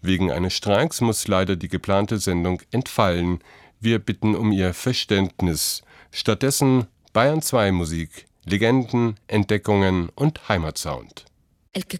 Wegen eines Streiks muss leider die geplante Sendung entfallen. Wir bitten um Ihr Verständnis. Stattdessen Bayern 2 Musik, Legenden, Entdeckungen und Heimatsound.